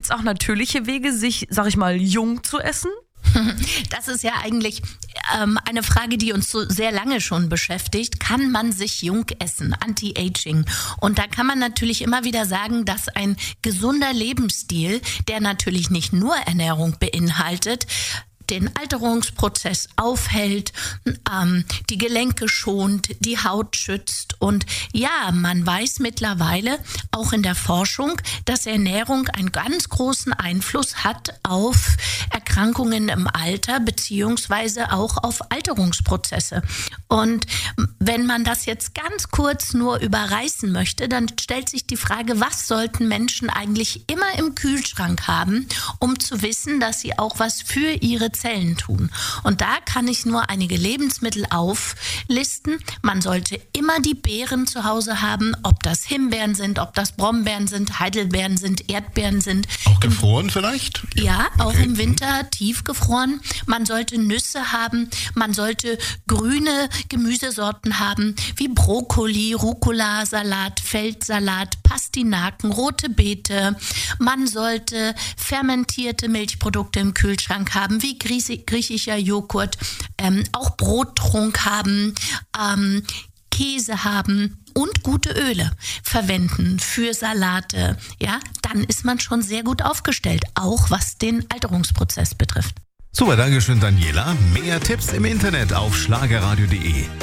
gibt's auch natürliche Wege, sich, sag ich mal, jung zu essen? Das ist ja eigentlich eine Frage, die uns so sehr lange schon beschäftigt. Kann man sich jung essen? Anti-Aging. Und da kann man natürlich immer wieder sagen, dass ein gesunder Lebensstil, der natürlich nicht nur Ernährung beinhaltet, den Alterungsprozess aufhält, die Gelenke schont, die Haut schützt. Und ja, man weiß mittlerweile auch in der Forschung, dass Ernährung einen ganz großen Einfluss hat auf Erkrankungen im Alter beziehungsweise auch auf Alterungsprozesse. Und wenn man das jetzt ganz kurz nur überreißen möchte, dann stellt sich die Frage, was sollten Menschen eigentlich immer im Kühlschrank haben, um zu wissen, dass sie auch was für ihre Zellen tun. Und da kann ich nur einige Lebensmittel auflisten. Man sollte immer die Beeren zu Hause haben, ob das Himbeeren sind, ob das Brombeeren sind, Heidelbeeren sind, Erdbeeren sind. Auch gefroren vielleicht? Ja, auch im Winter tiefgefroren. Man sollte Nüsse haben, man sollte grüne Gemüsesorten haben, wie Brokkoli, Rucola, Salat, Feldsalat, Pastinaken, rote Beete. Man sollte fermentierte Milchprodukte im Kühlschrank haben, wie griechischer Joghurt, auch Brottrunk haben, Käse haben und gute Öle verwenden für Salate. Ja, dann ist man schon sehr gut aufgestellt, auch was den Alterungsprozess betrifft. Super, Dankeschön, Daniela. Mehr Tipps im Internet auf schlagerradio.de.